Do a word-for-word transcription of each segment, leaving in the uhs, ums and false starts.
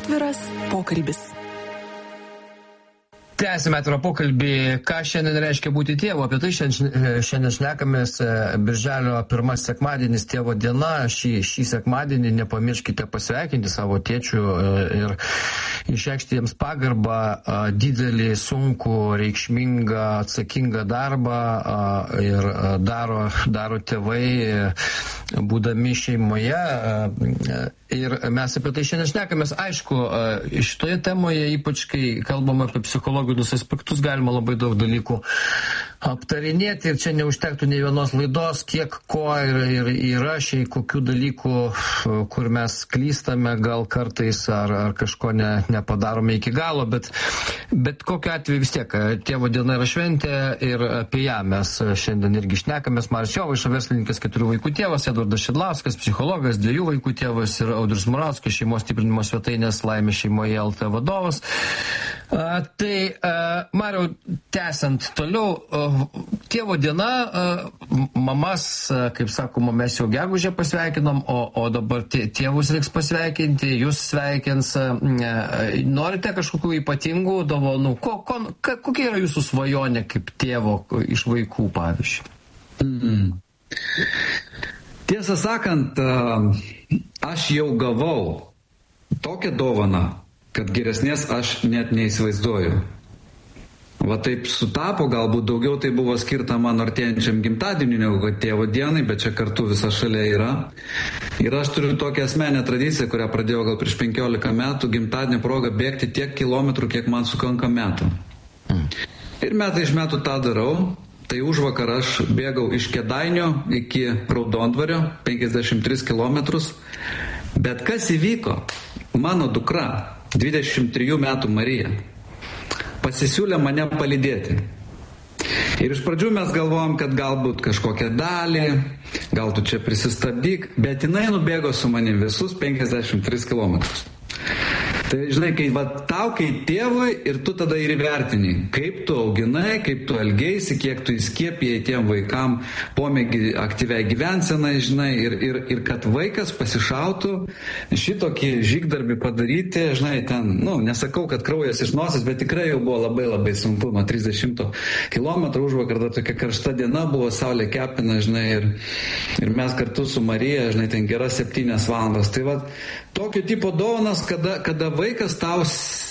Atviras pokalbis. Tęsime atvirą pokalbį, ką šiandien reiškia būti tėvu. Apie tai šiandien, šiandien šnekamės. Birželio pirmas sekmadienis, tėvo diena. Šį, šį sekmadienį nepamirškite pasveikinti savo tėčių ir išreikšti jiems pagarbą, didelį, sunkų, reikšmingą, atsakingą darbą ir daro, daro tėvai, būdami šeimoje. Ir mes apie tai šiandien šnekamės. Aišku, šitoje temoje, ypač kai kalbam apie psichologinius aspektus, galima labai daug dalykų aptarinėti ir čia neužtektų nei vienos laidos, kiek ko ir, ir yra šiai kokių dalykų, kur mes klystame gal kartais ar, ar kažko ne, nepadarome iki galo, bet, bet kokiu atveju vis tiek tėvo diena yra šventė ir apie ją mes šiandien irgi šnekamės. Marius Jovaiša, verslininkas, keturių vaikų tėvas, Edvardas Šidlauskas, psichologas, dviejų vaikų tėvas ir Audrius Murauskas, šeimos stiprinimo svetainės Laimė šeimoje L T vadovas. A, tai, a, Mariau, tęsiant toliau, a, tėvo diena, a, mamas, a, kaip sakoma, mes jau gegužę pasveikinom, o, o dabar tėvus reiks pasveikinti, jūs sveikins. A, a, norite kažkokių ypatingų dovanų? Ko, ko, ka, kokia yra jūsų svajonė kaip tėvo iš vaikų, pavyzdžiui? Mm. Tiesą sakant, aš jau gavau tokią dovaną, kad geresnės aš net neįsivaizduoju. Va taip sutapo, galbūt daugiau tai buvo skirta mano artėjančiam gimtadieniui negu kad tėvo dienai, bet čia kartu visa šalia yra. Ir aš turiu tokią asmenę tradiciją, kurią pradėjau gal prieš penkiolika metų, gimtadienio progą bėgti tiek kilometrų, kiek man sukanka metų. Ir metai iš metų tą darau. Tai užvakar aš bėgau iš Kėdainio iki Raudondvario, penkiasdešimt tris kilometrus. Bet kas įvyko? Mano dukra, dvidešimt trijų metų Marija, pasisiūlė mane palydėti. Ir iš pradžių mes galvojom, kad galbūt kažkokią dalį, gal tu čia prisistabdyk, bet jinai nubėgo su manim visus penkiasdešimt tris kilometrus. Tai žinai, kai va, tau kaip tėvui ir tu tada ir įvertini, kaip tu auginai, kaip tu elgeisi, kiek tu įskiepijai tiem vaikam pomėgį aktyviai gyvensenai, žinai, ir, ir, ir kad vaikas pasišautų šitokį žygdarbį padaryti, žinai, ten, nu, nesakau, kad kraujas iš nosies, bet tikrai jau buvo labai labai sunku nuo trisdešimt kilometrų užvakar, dar tokia karšta diena buvo, saulė kepina, žinai, ir, ir mes kartu su Marija, žinai, ten geras septynias valandas. Tai va, tokio tipo dovanas, kada, kada vaikas tau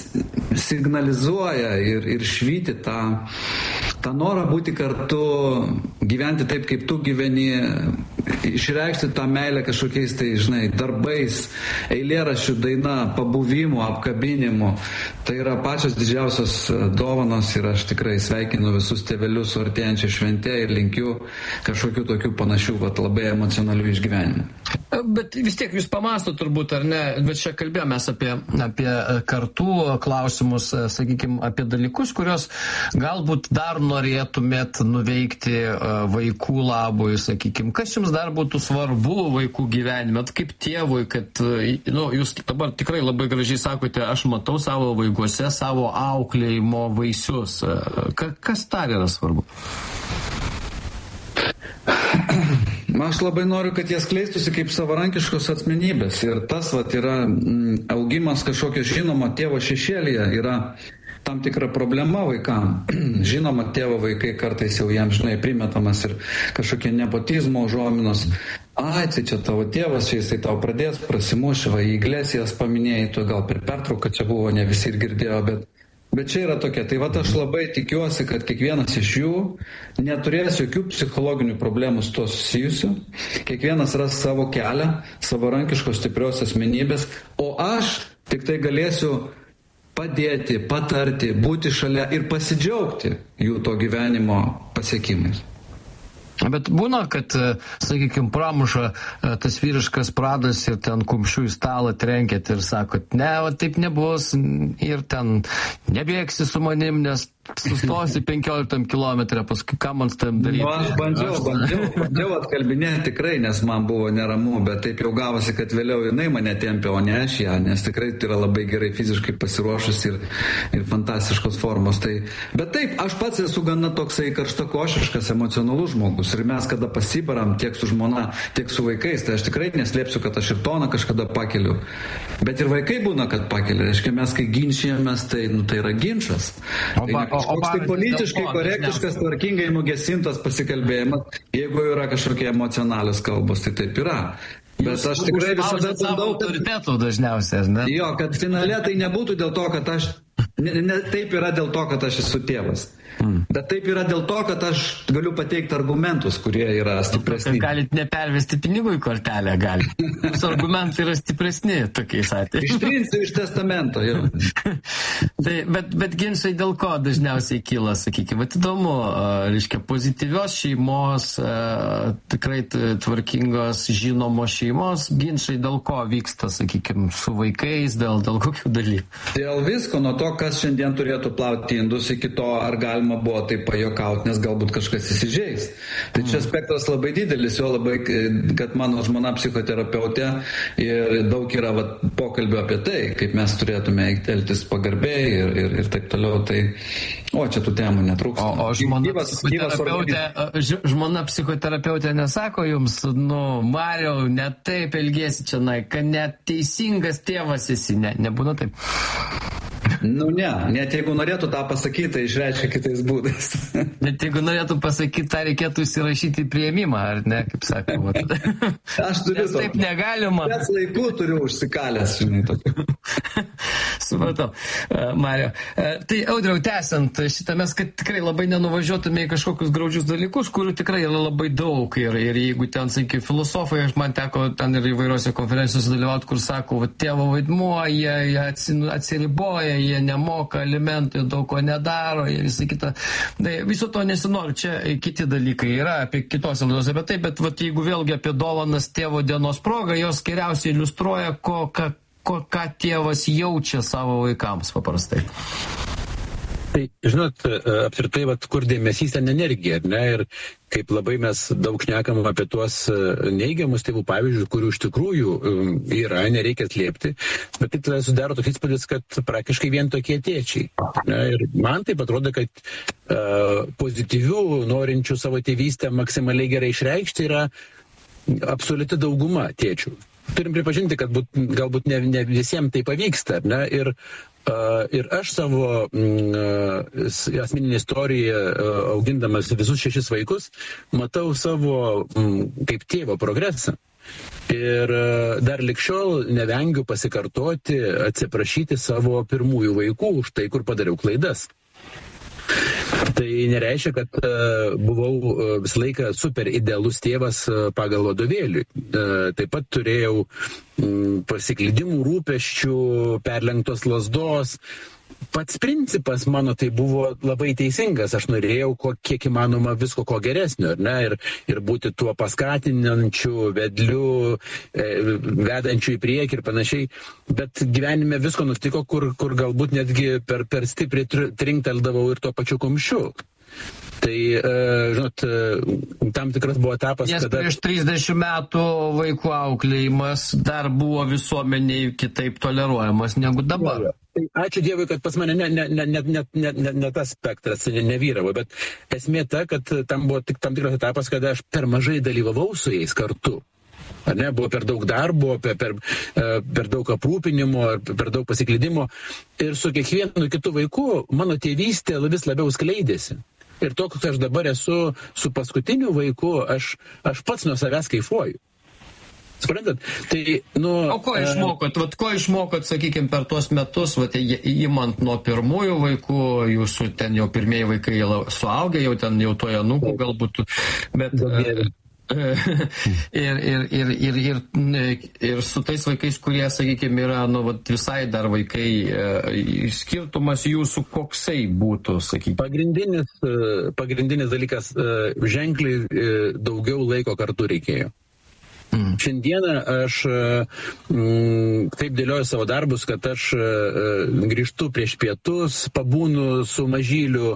signalizuoja ir, ir švyti tą, tą norą būti kartu, gyventi taip, kaip tu gyveni, išreikšti tą meilę kažkokiais tai, žinai, darbais, eilėraščių, daina, pabuvimu, apkabinimu. Tai yra pačios didžiausios dovanos ir aš tikrai sveikinu visus tėvelius su artėjančia švente ir linkiu kažkokių tokių panašių, vat, labai emocionalių išgyvenimų. Bet vis tiek jūs pamasto turbūt, ar ne, bet čia kalbėjome apie, apie kartų klausimus, sakykime, apie dalykus, kurios galbūt dar norėtumėt nuveikti vaikų labui, sakykime, kas jums dar būtų svarbu vaikų gyvenime, kaip tėvui, kad, nu, jūs dabar tikrai labai gražiai sakote, aš matau savo vaikuose savo auklėjimo vaisius. Ka, kas dar yra svarbu? Aš labai noriu, kad jie skleistųsi kaip savarankiškos asmenybės. Ir tas vat, yra mm, augimas kažkokio žinomo tėvo šešėlyje yra tam tikra problema vaikam. Žinoma, tėvo vaikai kartais jau jam, žinai, primetamas ir kažkokie nepotizmo užuominos. Ai, tai čia tavo tėvas, čia jisai tau pradės, prasimuš, va, į iglesijas paminėjai, tu gal per pertrauką čia buvo, ne visi ir girdėjo, bet Bet čia yra tokia, tai va aš labai tikiuosi, kad kiekvienas iš jų neturės jokių psichologinių problemų su to susijusių, kiekvienas ras savo kelią, savarankiškos stiprios asmenybės, o aš tik tai galėsiu padėti, patarti, būti šalia ir pasidžiaugti jų to gyvenimo pasiekimais. Bet būna, kad, sakykime, pramuša tas vyriškas pradas ir ten kumščių į stalą trenkėt ir sakot, ne, va, taip nebus ir ten nebėgsi su manim, nes sustosi penkioliktam kilometrė, paskui ką man tam daryti? Nu, aš bandžiau, bandžiau, bandžiau atkalbinėti tikrai, nes man buvo neramu, bet taip jau gavosi, kad vėliau jinai mane tempė, o ne aš ją, nes tikrai tai yra labai gerai fiziškai pasiruošus ir, ir fantastiškos formos. Tai, bet taip, aš pats esu gana toksai karštakošiškas, emocionalus žmogus ir mes kada pasibaram tiek su žmona, tiek su vaikais, tai aš tikrai neslėpsiu, kad aš ir toną kažkada pakeliu. Bet ir vaikai būna, kad pakelia. Reiškia, mes kai ginčijamės, tai, nu, tai yra ginčas. O, pa, o, o tai politiškai korektiškas, tvarkingai nugesintas pasikalbėjimas, jeigu yra kažkokie emocionalios kalbos, tai taip yra. Bet Jūs aš tikrai visada bandau... autoritetų dažniausiai, ne? Jo, kad finale tai nebūtų dėl to, kad aš... Ne, ne, taip yra dėl to, kad aš esu tėvas. Hmm. Bet taip yra dėl to, kad aš galiu pateikti argumentus, kurie yra stipresni. Galit nepervesti pinigų į kortelę, galit. Jūsų argumentai yra stipresni tokiais atvejais. Ištrinsiu iš testamento, jau. tai, bet, bet ginčai dėl ko dažniausiai kyla, sakykime, vat įdomu, reiškia, pozityvios šeimos, tikrai tvarkingos, žinomos šeimos, ginčai dėl ko vyksta, sakykime, su vaikais, dėl, dėl kokių dalykų? Dėl visko, nuo to, kas šiandien turėtų plauti indus, iki to, ar galima buvo tai pajokauti, nes galbūt kažkas įsižeis. Tai čia spektras labai didelis, jo labai, kad mano žmona psichoterapeutė ir daug yra va, pokalbio apie tai, kaip mes turėtume elgtis pagarbiai ir, ir, ir taip toliau. Tai, o, čia tų temų netrūksta. O, o žmona, gyvas, psichoterapeutė, gyvas žmona psichoterapeutė nesako jums, nu, Mariau, net taip elgiesi čia, na, kad net teisingas tėvas esi, ne, nebūna taip. Nu ne, net jeigu norėtų tą pasakyti, tai išreiškia kitais būdais. Net jeigu norėtų pasakyti, tą reikėtų įsirašyti į priėmimą, ar ne, kaip sakoma. Aš turiu to. Taip negalima. Mes laiku turiu užsikalęs, žinai, tokio. Supratau, Mario. Tai, Audriau, tęsiant šitą, mes kad tikrai labai nenuvažiuotume į kažkokius graudžius dalykus, kurių tikrai yra labai daug. Ir, ir jeigu ten, sakyk, filosofai, aš man teko ten ir įvairiose konferencijose dalyvauti, kur sako, va, tėvo vaidmuo, jie, jie atsiriboja, jie nemoka alimentų, daug ko nedaro ir visą kitą. Tai viso to nesinori. Čia kiti dalykai yra apie kitos laidos apie tai, bet vat, jeigu vėlgi apie dovanas tėvo dienos progą, jos geriausiai iliustruoja, ko, ką, ko, ką tėvas jaučia savo vaikams paprastai. Tai, žinot, apskritai, vat, kur dėmesys ten energija, ne? Ir kaip labai mes daug šnekam apie tuos neigiamus tėvų pavyzdžius, kurių iš tikrųjų yra, nereikia slėpti, bet tai tada sudaro toks įspūdis, kad praktiškai vien tokie tėčiai. Ne? Ir man taip atrodo, kad uh, pozityvių, norinčių savo tėvystę maksimaliai gerai išreikšti yra absoliuti dauguma tėčių. Turim pripažinti, kad būt, galbūt ne, ne visiems tai pavyksta, ne? Ir Uh, ir aš savo uh, asmeninę istoriją uh, augindamas visus šešis vaikus matau savo um, kaip tėvo progresą. Ir uh, dar likščiol nevengiu pasikartoti, atsiprašyti savo pirmųjų vaikų už tai, kur padariau klaidas. Tai nereiškia, kad uh, buvau uh, visą laiką super idealus tėvas uh, pagal vadovėlį. Uh, taip pat turėjau um, pasiklydimų, rūpesčių, perlenktos lazdos. Pats principas mano tai buvo labai teisingas. Aš norėjau ko, kiek įmanoma visko ko geresnio, ar ne? Ir, ir būti tuo paskatinančiu, vedliu, e, vedančiu į priekį ir panašiai. Bet gyvenime visko nutiko, kur, kur galbūt netgi per, per stipriai trinkteldavau ir tuo pačiu kumščiu. Tai, uh, žinot, uh, tam tikras buvo etapas, Nes kada... prieš trisdešimt metų vaikų auklėjimas dar buvo visuomeniai kitaip toleruojamas negu dabar. Tai ačiū Dievui, kad pas mane ne, ne, ne, ne, ne, ne, ne, ne tas spektras ne, nevyravo, bet esmė ta, kad tam buvo tik tam tikras etapas, kada aš per mažai dalyvavau su jais kartu. Ar ne, buvo per daug darbo, per, per, per daug aprūpinimo, per daug pasiklydimo. Ir su kiekvienu kitu vaiku mano tėvystė vis labiau skleidėsi. Ir to, kad aš dabar esu su paskutiniu vaiku, aš, aš pats nuo savęs kaifuoju. Suprantat? Tai, nu, o ko išmokot? Vat, ko išmokot, sakykime, per tuos metus, vat, įmant nuo pirmųjų vaikų, jūsų ten jau pirmieji vaikai suaugę, jau ten jau toje anūkų galbūt, bet... ir, ir, ir, ir, ir, ir su tais vaikais, kurie, sakykime, yra nu, vat, visai dar vaikai, skirtumas jūsų koksai būtų, sakykime? Pagrindinis, pagrindinis dalykas, ženkliai daugiau laiko kartu reikėjo. Mm. Šiandieną aš mm, taip dėlioju savo darbus, kad aš uh, grįžtu prieš pietus, pabūnu su mažyliu,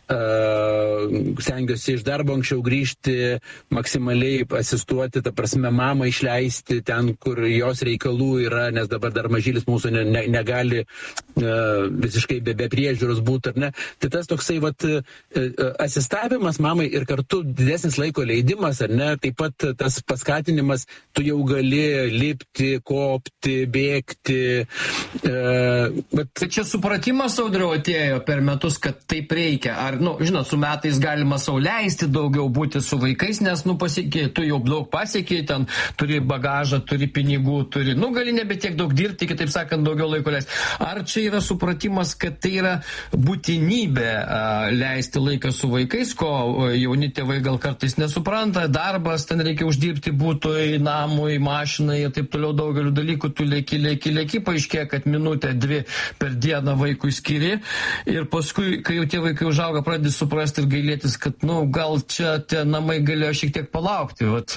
uh, stengiuosi iš darbo anksčiau grįžti, maksimaliai asistuoti, ta prasme, mamą išleisti ten, kur jos reikalų yra, nes dabar dar mažylis mūsų ne, ne, negali uh, visiškai be, be priežiūros būti, ar ne. Tai tas toksai vat, uh, asistavimas mamai ir kartu didesnis laiko leidimas, ar ne, taip pat tas paskatinimas, tu jau gali lipti, kopti, bėgti. E, bet... Tai čia supratimas, Audriau, atėjo per metus, kad taip reikia. Ar, nu, žinot, su metais galima sau leisti daugiau būti su vaikais, nes, nu, pasiekė, tu jau daug pasiekė, ten turi bagažą, turi pinigų, turi, nu, gali nebe tiek daug dirbti, kitaip sakant, daugiau laiko leisti. Ar čia yra supratimas, kad tai yra būtinybė a, leisti laiką su vaikais, ko jauni tėvai gal kartais nesupranta, darbas, ten reikia uždirbti būtų namui, mašinai ir taip toliau daugeliu dalykų, tu lėki, lėki, lėki, paaiškėja, kad minutę, dvi per dieną vaikui skiri ir paskui, kai jau tie vaikai užauga, pradedi suprasti ir gailėtis, kad, nu, gal čia tie namai galėjo šiek tiek palaukti. Vat,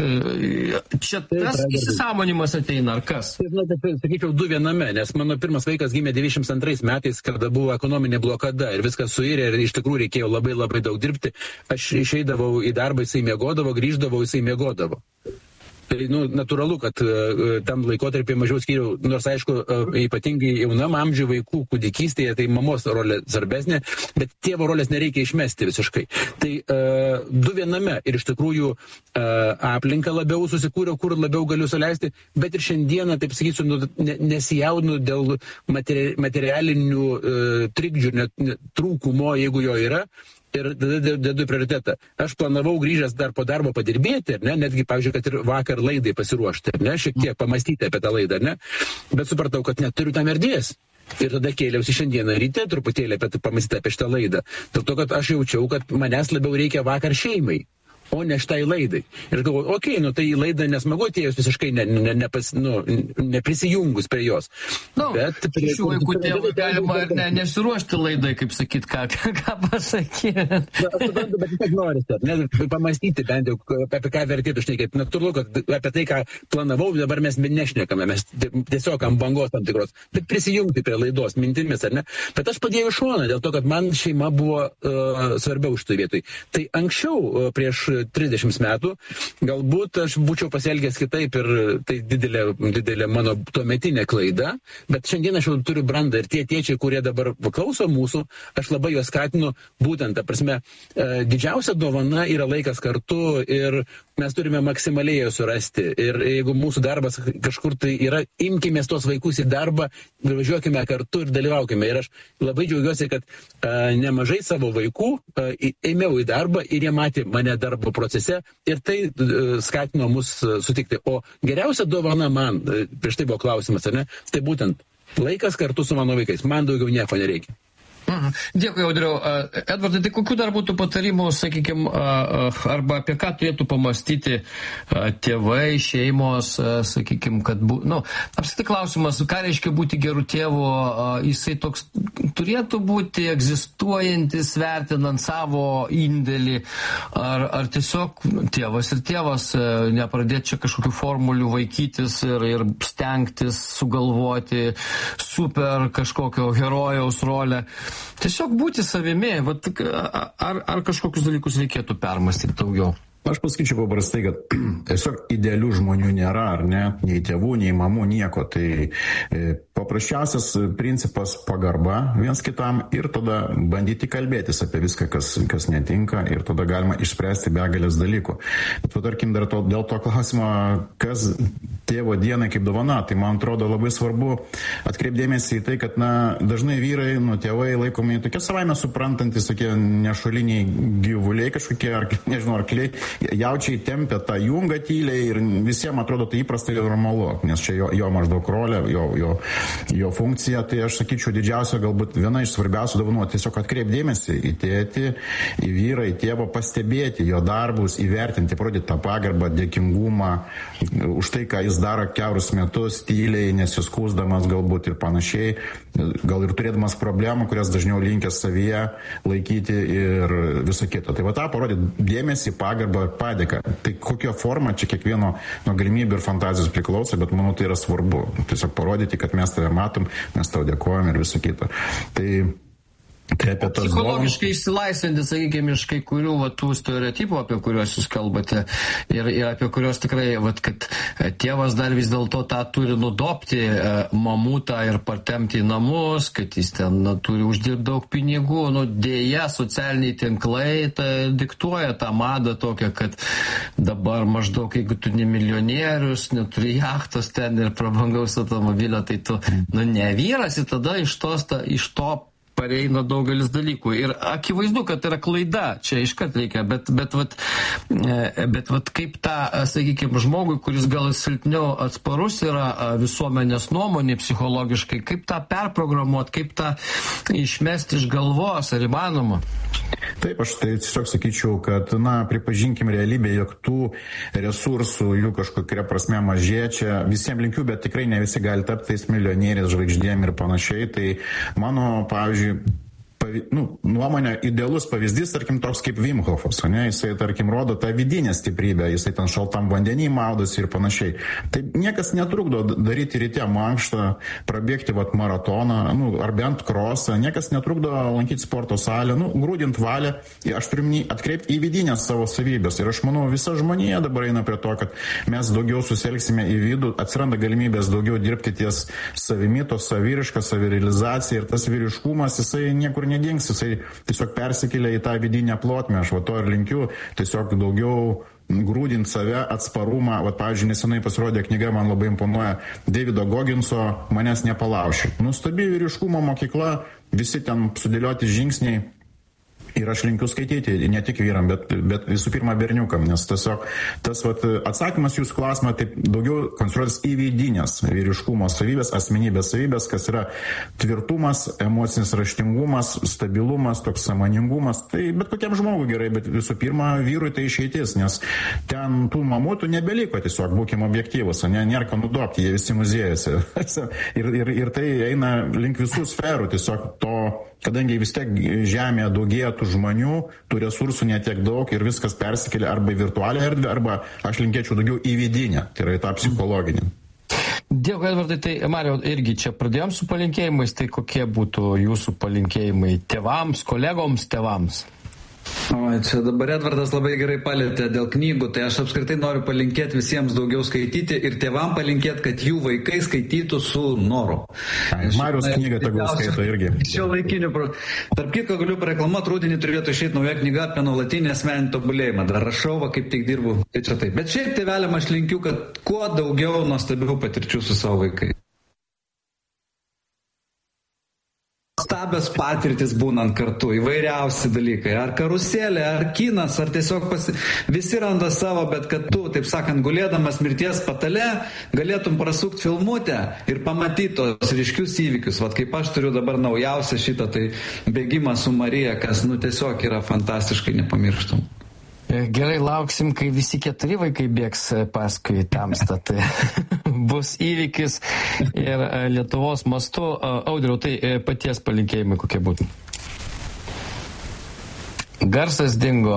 čia tas įsisąmonimas ateina, ar kas? Tai, sakyčiau, du viename, nes mano pirmas vaikas gimė devyniasdešimt antrais metais, kada buvo ekonominė blokada ir viskas suirė ir iš tikrųjų reikėjo labai labai daug dirbti. Aš išeidavau į darbą, jisai miegodavo, grįždavau, jisai miegodavo. Tai, nu, natūralu, kad uh, tam laikotarpį mažiau skyriau, nors, aišku, uh, ypatingai jaunam amžiui vaikų kūdikystėje, tai mamos rolė svarbesnė, bet tėvo rolės nereikia išmesti visiškai. Tai uh, du viename ir iš tikrųjų uh, aplinką labiau susikūriau, kur labiau galiu suleisti, bet ir šiandieną, taip sakysiu, nu, ne, nesijaudinu dėl materi materialinių uh, trikdžių, net, net trūkumo, jeigu jo yra. Ir tada dedu prioritetą. Aš planavau grįžęs dar po darbo padirbėti, ne, netgi, pavyzdžiui, kad ir vakar laidai pasiruošti, ne, šiek tiek pamastyti apie tą laidą, ne, bet supratau, kad neturiu tam erdvės. Ir tada kėliausi šiandieną ryte truputėlį apie pamastyti apie šitą laidą. Dėl to, kad aš jaučiau, kad manęs labiau reikia vakar šeimai, o ne šitai laidai. Ir galvoju, okei, okay, nu tai į laidą nesmagu atėjus visiškai ne, ne, ne, pas, nu, neprisijungus prie jos. Nu, bet prie šių vaikų tėvų galima ir ne, nesiruošti laidai, kaip sakyt, ką, ką pasakyti. Aš suprantu, bet vis tiek norisi, ne, pamastyti bent jau, apie ką vertėtų šnekėti. Natūralu, kad apie tai, ką planavau, dabar mes nešnekame, mes tiesiog ant bangos tam tikros, bet prisijungti prie laidos mintimis, ar ne? Bet aš padėjau šoną, dėl to, kad man šeima buvo uh, svarbiau šitoj vietoj. Tai anksčiau, uh, prieš trisdešimt metų, galbūt aš būčiau pasielgęs kitaip ir tai didelė, didelė mano tuometinė klaida, bet šiandien aš jau turiu brandą ir tie tėčiai, kurie dabar klauso mūsų, aš labai juos skatinu, būtent, ta prasme, didžiausia dovana yra laikas kartu ir mes turime maksimaliai jo surasti ir jeigu mūsų darbas kažkur tai yra, imkime tos vaikus į darbą, važiuokime kartu ir dalyvaukime. Ir aš labai džiaugiuosi, kad a, nemažai savo vaikų a, ėmiau į darbą ir jie matė mane darbo procese ir tai a, skatino mus a, sutikti. O geriausia dovana man, a, prieš tai buvo klausimas, ar ne, tai būtent laikas kartu su mano vaikais. Man daugiau nieko nereikia. Mhm. Dėkui, Audriau. Edvardai, tai kokių dar būtų patarimų, sakykime, arba apie ką turėtų pamastyti tėvai, šeimos, sakykime, kad būtų, nu, apskritai klausimas, ką reiškia būti gerų tėvų, jisai toks turėtų būti egzistuojantis, vertinant savo indėlį, ar, ar tiesiog tėvas ir tėvas, nepradėti čia kažkokių formulių vaikytis ir, ir stengtis sugalvoti super kažkokio herojaus rolę. Tiesiog būti savimi, vat, ar, ar kažkokius dalykus reikėtų permastyti daugiau? Aš pasakyčiau paprastai, kad tiesiog idealių žmonių nėra, ar ne, nei tėvų, nei mamų, nieko. Tai e, paprasčiausias principas pagarba viens kitam ir tada bandyti kalbėtis apie viską, kas, kas netinka ir tada galima išspręsti begalės dalykų. Bet, tarkim, dar to, dėl to klausimo, kas tėvo dienai kaip dovana, tai man atrodo labai svarbu atkreipdėmėsi į tai, kad na, dažnai vyrai, nu, tėvai laikomi tokie savaime suprantantis, tokie nešaliniai gyvuliai kažkokie, ar nežinau, arkliai. Jaučiai tempia tą jungą tyliai ir visiems atrodo tai įprasta ir normalu, nes čia jo, jo maždaug rolė, jo, jo jo funkcija, tai aš sakyčiau didžiausia, galbūt viena iš svarbiausių dovanų, tiesiog atkreipdėmėsi į tėtį, į vyrą, į tėvą, pastebėti jo darbus, įvertinti, parodyti tą pagarbą, dėkingumą už tai, ką jis daro keurus metus, tyliai, nesiskūsdamas galbūt ir panašiai, gal ir turėdamas problemų, kurias dažniau linkęs savyje laikyti ir visą kitą. Tai va tą parodyti dėmesį, pagarbą, padėką. Tai kokia forma čia kiekvieno nuo galimybių ir fantazijos priklauso, bet manau tai yra svarbu. Tiesiog parodyti, kad mes tave matom, mes tau dėkojam ir visą kitą. Tai Tai apie tos psichologiškai išsilaisvinti, sakykime, iš kai kurių va, tų stereotipų, apie kuriuos jūs kalbate, ir, ir apie kuriuos tikrai, va, kad tėvas dar vis dėlto tą turi nudopti e, mamutą ir partemti į namus, kad jis ten na, turi uždirbti daug pinigų. Nu, dėja, socialiniai tinklai tai diktuoja tą madą tokią, kad dabar maždaug, jeigu tu ne milijonierius, neturi jachtos ten ir prabangaus automobilio, tai tu nu, ne vyras ir tada iš, tos, ta, iš to pareina daugelis dalykų. Ir akivaizdu, kad tai yra klaida, čia iškart reikia, bet, bet, vat, bet vat, kaip tą, sakykime, žmogui, kuris gal silpniau atsparus yra visuomenės nuomonė psichologiškai, kaip tą perprogramuoti, kaip tą išmesti iš galvos, ar įmanoma? Taip, aš tai tiesiog sakyčiau, kad, na, pripažinkim realybę, jog tų resursų jų kažkokia prasme mažėja, čia visiems linkiu, bet tikrai ne visi gali tapti tais milijonieriais, žvaigždėm ir panašiai. Tai mano, pavyzdžiui, nu, nuomonė, idealus pavyzdys, tarkim, toks kaip Wim Hofas, ne? Jisai, tarkim, rodo tą vidinę stiprybę, jisai ten šaltam vandenį maudosi ir panašiai. Tai niekas netrukdo daryti ryte mankštą, prabėgti vat maratoną, nu, ar bent krosą, niekas netrukdo lankyti sporto salę, nu, grūdint valią, aš turiu atkreipti į vidinės savo savybės. Ir aš manau, visa žmonija dabar eina prie to, kad mes daugiau suselksime į vidų, atsiranda galimybės daugiau dirbti ties savimi, to savyriška, savirealizacija ir tas vyriškumas, jisai niekur nedings, jisai tiesiog persikelia į tą vidinę plotmę, aš va to ir linkiu, tiesiog daugiau grūdint save, atsparumą. Va, pavyzdžiui, nesenai pasirodė knyga, man labai imponuoja, Davido Goginso Manęs nepalauši. Nuostabi vyriškumo mokykla, visi ten sudėlioti žingsniai. Ir aš linkiu skaityti ne tik vyram, bet, bet visų pirma berniukam, nes tiesiog tas vat, atsakymas jūsų klausimą taip daugiau konstruotas į vidinės vyriškumo savybės, asmenybės savybės, kas yra tvirtumas, emocinis raštingumas, stabilumas, toks sąmoningumas. Tai bet kokiam žmogui gerai, bet visų pirma vyrui tai išeitis, nes ten tų mamutų nebeliko, tiesiog būkim objektyvus, ne, nėra ką nudopti, jie visi muziejuose. ir, ir, ir tai eina link visų sferų, tiesiog to, kadangi vis tiek žemėje daugėja tų žmonių, tų resursų netiek daug ir viskas persikelia arba į virtualią erdvę, arba aš linkėčiau daugiau į vidinę, tai yra į tą psichologinį. Dėkui, Edvardai, tai Mariau, irgi čia pradėjom su palinkėjimais, tai kokie būtų jūsų palinkėjimai tėvams, kolegoms, tėvams? O, čia dabar Edvardas labai gerai palėtė dėl knygų, tai aš apskritai noriu palinkėti visiems daugiau skaityti ir tėvam palinkėti, kad jų vaikai skaitytų su noru. Mariaus knygą tegul skaito irgi. Šio laikinių. Tarp kitko galiu pareklamuoti, rudenį turėtų išeiti nauja knyga apie nuolatinį asmeninį tobulėjimą. Dar rašau, va, kaip tik dirbu. Tai čia taip. Bet šiaip tėveliam aš linkiu, kad kuo daugiau nuostabių patirčių su savo vaikai. Stabės patirtis būnant kartu, įvairiausi dalykai, ar karuselė, ar kinas, ar tiesiog pasi... visi randa savo, bet kad tu, taip sakant, gulėdamas mirties patale, galėtum prasukti filmutę ir pamatyti tos ryškius įvykius. Vat kaip aš turiu dabar naujausią šitą, tai bėgimą su Marija, kas nu tiesiog yra fantastiškai nepamirštam. Gerai, lauksim, kai visi keturi vaikai bėgs paskui tamstą. Tai bus įvykis ir Lietuvos mastu. Audriau, tai paties palinkėjimai kokie būtų? Garsas dingo.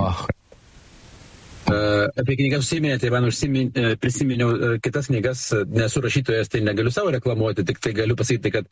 Uh, apie knygas užsiminėte, man užsimin, uh, prisiminiau uh, kitas knygas, nesu rašytojas, tai negaliu savo reklamuoti, tik tai galiu pasakyti, kad